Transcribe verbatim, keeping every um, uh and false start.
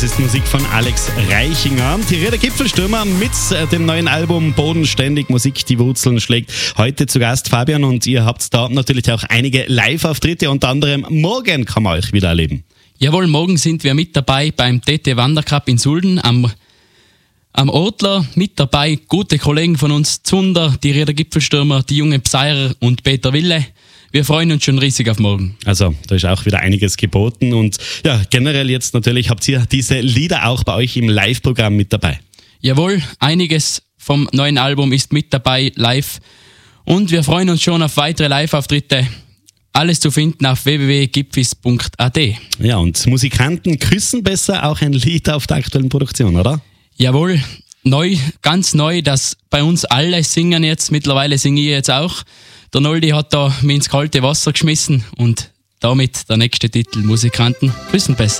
Das ist Musik von Alex Reichinger. Die Räder Gipfelstürmer mit dem neuen Album Bodenständig, Musik, die Wurzeln schlägt. Heute zu Gast Fabian, und ihr habt da natürlich auch einige Live-Auftritte, unter anderem morgen kann man euch wieder erleben. Jawohl, morgen sind wir mit dabei beim T T Wandercup in Sulden am, am Ortler. Mit dabei gute Kollegen von uns, Zunder, die Räder Gipfelstürmer, die jungen Pseirer und Peter Wille. Wir freuen uns schon riesig auf morgen. Also, da ist auch wieder einiges geboten. Und ja, generell jetzt natürlich habt ihr diese Lieder auch bei euch im Live-Programm mit dabei. Jawohl, einiges vom neuen Album ist mit dabei live. Und wir freuen uns schon auf weitere Live-Auftritte. Alles zu finden auf w w w punkt gipfis punkt a d. Ja, und Musikanten küssen besser, auch ein Lied auf der aktuellen Produktion, oder? Jawohl, neu, ganz neu, dass bei uns alle singen jetzt. Mittlerweile singe ich jetzt auch. Der Noldi hat da mich ins kalte Wasser geschmissen und damit der nächste Titel, Musikanten küssen besser.